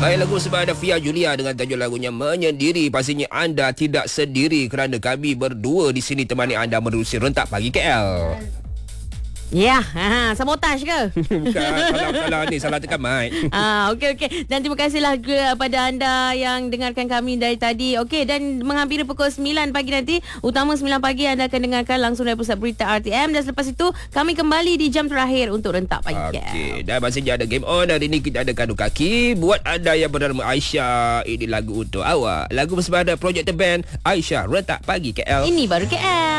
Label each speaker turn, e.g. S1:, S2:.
S1: Baik, lagu sebab ada Fia Julia dengan tajuk lagunya Menyendiri. Pastinya anda tidak sendiri kerana kami berdua di sini temani anda menerusi Rentak Pagi KL.
S2: Ya, sabotaj ke?
S1: Bukan, kalau ni salah tekan mic.
S2: Okey. Dan terima kasihlah kepada anda yang dengarkan kami dari tadi. Okey, dan menghampiri pukul 9 pagi nanti, utama 9 pagi anda akan dengarkan langsung dari pusat berita RTM, dan selepas itu kami kembali di jam terakhir untuk Rentak Pagi.
S1: Okey, dan masih ada game on. Hari ini kita ada kadu kaki. Buat anda yang bernama Aisyah, ini lagu untuk awak. Lagu bersama ada Project The Band, Aisyah, Rentak Pagi KL.
S2: Ini baru KL.